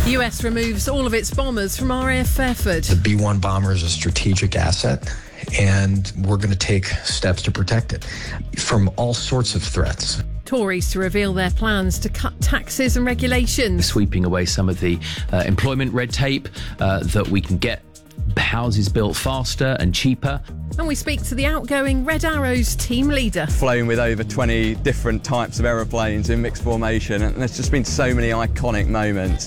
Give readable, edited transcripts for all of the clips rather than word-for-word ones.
The US removes all of its bombers from RAF Fairford. The B-1 bomber is a strategic asset, and we're going to take steps to protect it from all sorts of threats. Tories to reveal their plans to cut taxes and regulations. Sweeping away some of the employment red tape that we can get houses built faster and cheaper. And we speak to the outgoing Red Arrows team leader. Flown with over 20 different types of aeroplanes in mixed formation, and there's just been so many iconic moments.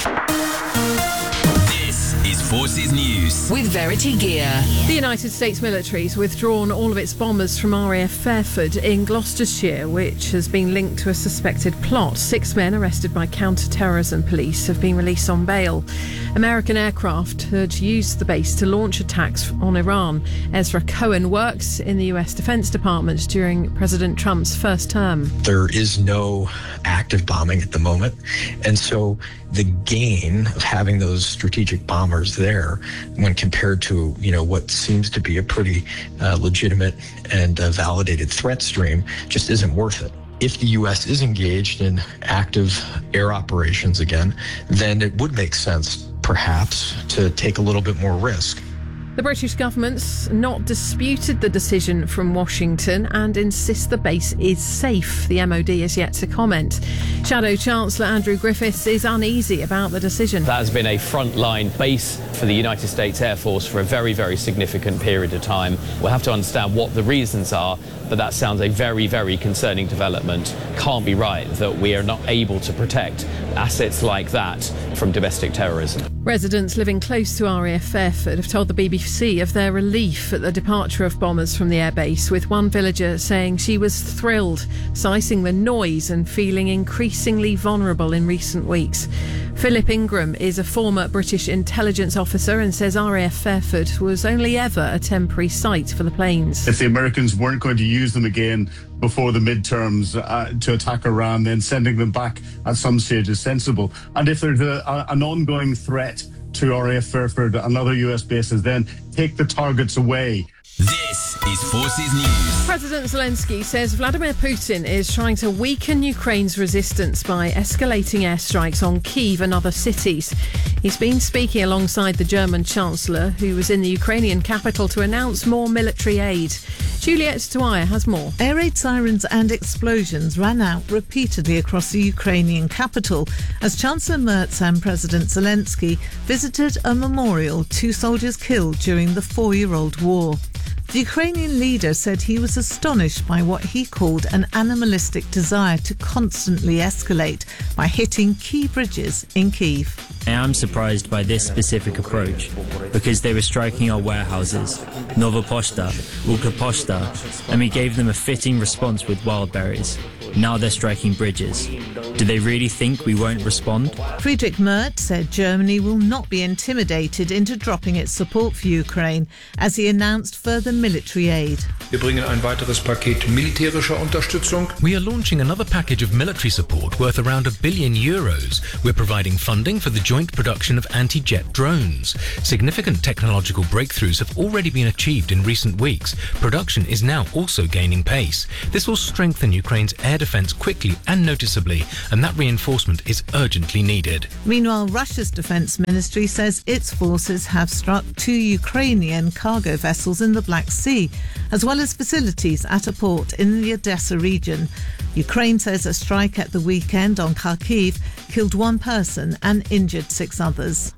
Forces News with Verity Gear. The United States military has withdrawn all of its bombers from RAF Fairford in Gloucestershire, which has been linked to a suspected plot. 6 men arrested by counter-terrorism police have been released on bail. American aircraft had used the base to launch attacks on Iran. Ezra Cohen works in the US Defense Department during President Trump's first term. There is no active bombing at the moment, and so the gain of having those strategic bombers there, when compared to what seems to be a pretty legitimate and validated threat stream, just isn't worth it. If the U.S. is engaged in active air operations again, then it would make sense, perhaps, to take a little bit more risk. The British government's not disputed the decision from Washington and insists the base is safe. The MOD is yet to comment. Shadow Chancellor Andrew Griffiths is uneasy about the decision. That has been a frontline base for the United States Air Force for a very, very significant period of time. We'll have to understand what the reasons are, but that sounds a very, very concerning development. Can't be right that we are not able to protect assets like that from domestic terrorism. Residents living close to RAF Fairford have told the BBC of their relief at the departure of bombers from the airbase, with one villager saying she was thrilled, citing the noise and feeling increasingly vulnerable in recent weeks. Philip Ingram is a former British intelligence officer and says RAF Fairford was only ever a temporary site for the planes. If the Americans weren't going to use them again before the midterms to attack Iran, then sending them back at some stage is sensible. And if there's an ongoing threat to RAF Fairford and other US bases, then take the targets away. This is Forces News. President Zelensky says Vladimir Putin is trying to weaken Ukraine's resistance by escalating airstrikes on Kyiv and other cities. He's been speaking alongside the German Chancellor, who was in the Ukrainian capital to announce more military aid. Juliette Dwyer has more. Air raid sirens and explosions ran out repeatedly across the Ukrainian capital as Chancellor Merz and President Zelensky visited a memorial to soldiers killed during the 4-year-old war. The Ukrainian leader said he was astonished by what he called an animalistic desire to constantly escalate by hitting key bridges in Kyiv. I am surprised by this specific approach because they were striking our warehouses, Nova Poshta, Ukroposhta, and we gave them a fitting response with wildberries. Now they're striking bridges. Do they really think we won't respond? Friedrich Merz said Germany will not be intimidated into dropping its support for Ukraine as he announced further military aid. Wir bringen ein weiteres Paket militärischer Unterstützung. We are launching another package of military support worth around €1 billion. We're providing funding for the joint production of anti-jet drones. Significant technological breakthroughs have already been achieved in recent weeks. Production is now also gaining pace. This will strengthen Ukraine's air defence quickly and noticeably, and that reinforcement is urgently needed. Meanwhile, Russia's defence ministry says its forces have struck 2 Ukrainian cargo vessels in the Black Sea, as well as facilities at a port in the Odessa region. Ukraine says a strike at the weekend on Kharkiv killed 1 person and injured 6 others.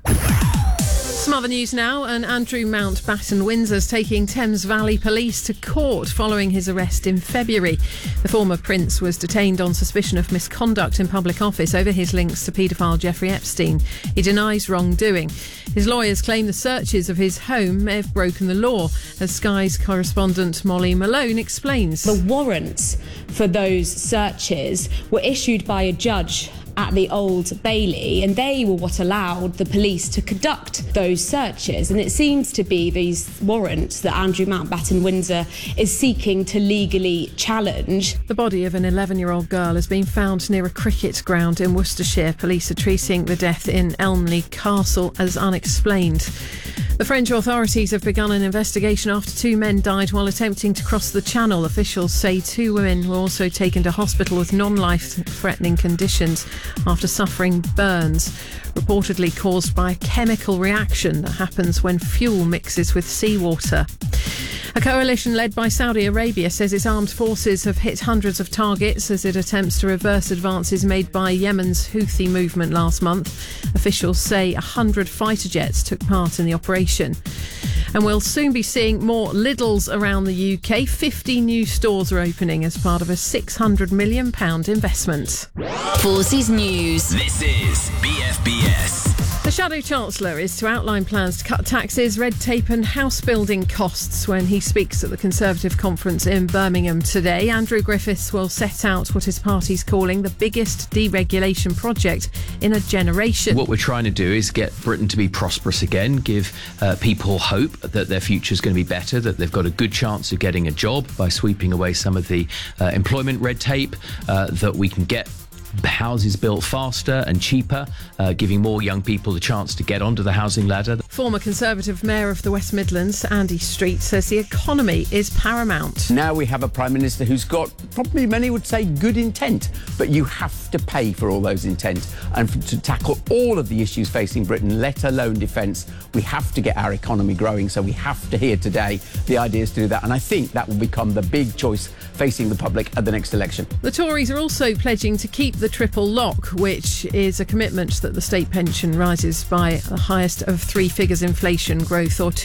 Some other news now, and Andrew Mountbatten Windsor's taking Thames Valley Police to court following his arrest in February. The former prince was detained on suspicion of misconduct in public office over his links to paedophile Jeffrey Epstein. He denies wrongdoing. His lawyers claim the searches of his home may have broken the law, as Sky's correspondent Molly Malone explains. The warrants for those searches were issued by a judge at the Old Bailey, and they were what allowed the police to conduct those searches. And it seems to be these warrants that Andrew Mountbatten Windsor is seeking to legally challenge. The body of an 11-year-old girl has been found near a cricket ground in Worcestershire. Police are treating the death in Elmley Castle as unexplained. The French authorities have begun an investigation after 2 men died while attempting to cross the Channel. Officials say 2 women were also taken to hospital with non-life-threatening conditions after suffering burns, reportedly caused by a chemical reaction that happens when fuel mixes with seawater. A coalition led by Saudi Arabia says its armed forces have hit hundreds of targets as it attempts to reverse advances made by Yemen's Houthi movement last month. Officials say 100 fighter jets took part in the operation. And we'll soon be seeing more Lidls around the UK. 50 new stores are opening as part of a £600 million investment. Forces News. This is BFBS. The Shadow Chancellor is to outline plans to cut taxes, red tape and house building costs when he speaks at the Conservative conference in Birmingham today. Andrew Griffiths will set out what his party's calling the biggest deregulation project in a generation. What we're trying to do is get Britain to be prosperous again, give people hope that their future is going to be better, that they've got a good chance of getting a job by sweeping away some of the employment red tape, that we can get houses built faster and cheaper, giving more young people the chance to get onto the housing ladder. Former Conservative Mayor of the West Midlands, Andy Street, says the economy is paramount. Now we have a Prime Minister who's got, probably many would say, good intent, but you have to pay for all those intent. And to tackle all of the issues facing Britain, let alone defence, we have to get our economy growing, so we have to hear today the ideas to do that. And I think that will become the big choice facing the public at the next election. The Tories are also pledging to keep the triple lock, which is a commitment that the state pension rises by the highest of 3 figures inflation growth, or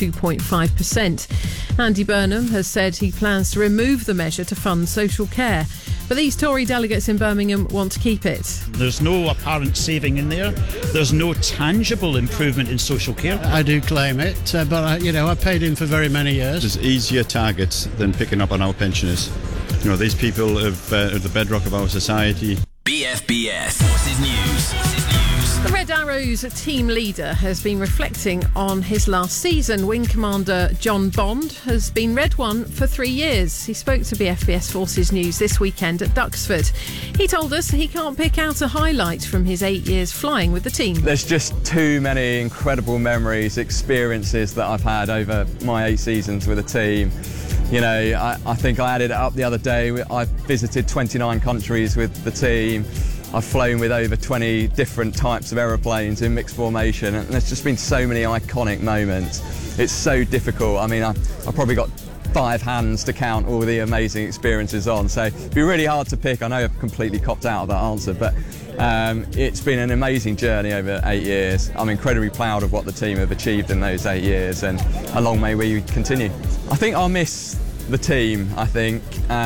2.5%. Andy Burnham has said he plans to remove the measure to fund social care. But these Tory delegates in Birmingham want to keep it. There's no apparent saving in there. There's no tangible improvement in social care. I do claim it, but I paid in for very many years. There's easier targets than picking up on our pensioners. These people are the bedrock of our society. BFBS Forces News. The Red Arrows team leader has been reflecting on his last season. Wing Commander John Bond has been Red One for 3 years. He spoke to BFBS Forces News this weekend at Duxford. He told us he can't pick out a highlight from his 8 years flying with the team. There's just too many incredible memories, experiences that I've had over my 8 seasons with the team. I think I added it up the other day. I visited 29 countries with the team. I've flown with over 20 different types of aeroplanes in mixed formation, and there's just been so many iconic moments. It's so difficult. I've probably got 5 hands to count all the amazing experiences on, so it'd be really hard to pick. I know I've completely copped out of that answer, but it's been an amazing journey over 8 years. I'm incredibly proud of what the team have achieved in those 8 years, and long may we continue. I think I'll miss the team. I think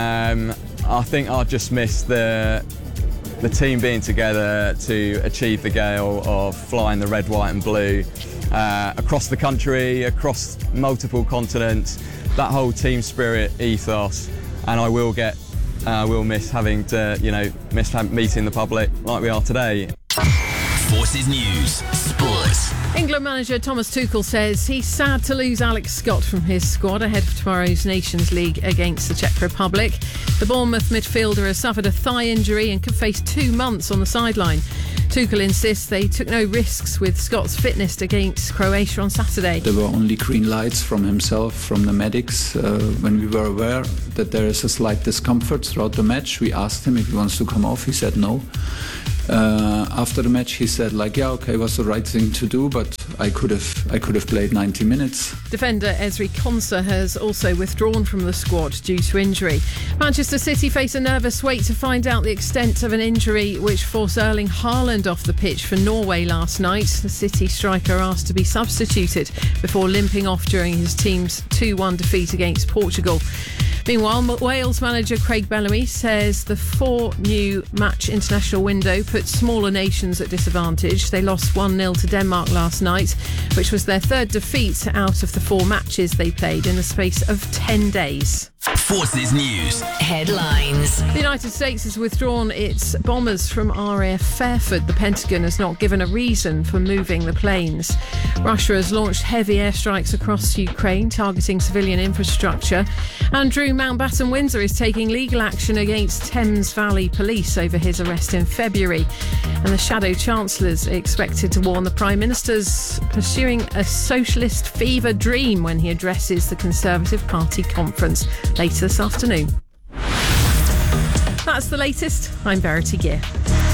I'll just miss the team being together to achieve the goal of flying the red, white and blue across the country, across multiple continents, that whole team spirit ethos. And I will miss having to, miss meeting the public like we are today. Forces News. Sports. England manager Thomas Tuchel says he's sad to lose Alex Scott from his squad ahead of tomorrow's Nations League against the Czech Republic. The Bournemouth midfielder has suffered a thigh injury and could face 2 months on the sideline. Tuchel insists they took no risks with Scott's fitness against Croatia on Saturday. There were only green lights from himself, from the medics. When we were aware that there is a slight discomfort throughout the match, we asked him if he wants to come off. He said no. After the match he said it was the right thing to do, but I could have played 90 minutes. Defender Ezri Konsa has also withdrawn from the squad due to injury. Manchester City face a nervous wait to find out the extent of an injury which forced Erling Haaland off the pitch for Norway last night. The City striker asked to be substituted before limping off during his team's 2-1 defeat against Portugal. Meanwhile, Wales manager Craig Bellamy says the 4 new match international window puts smaller nations at disadvantage. They lost 1-0 to Denmark last night, which was their 3rd defeat out of the 4 matches they played in the space of 10 days. Forces News. Headlines. The United States has withdrawn its bombers from RAF Fairford. The Pentagon has not given a reason for moving the planes. Russia has launched heavy airstrikes across Ukraine, targeting civilian infrastructure. Andrew Mountbatten-Windsor is taking legal action against Thames Valley Police over his arrest in February. And the Shadow Chancellor's expected to warn the Prime Minister's pursuing a socialist fever dream when he addresses the Conservative Party conference later this afternoon. That's the latest. I'm Verity Gear.